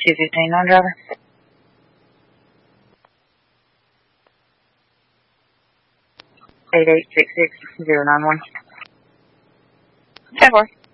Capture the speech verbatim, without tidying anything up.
two fifteen, non-driver. eight eight six six zero nine one. ten four.